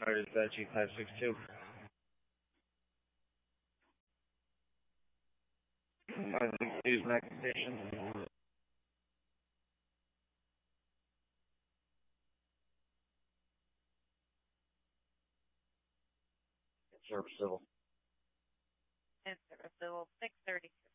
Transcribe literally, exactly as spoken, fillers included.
Cars uh, G five six two. Use Mac Station. Service Civil. And Service Civil six thirty-two.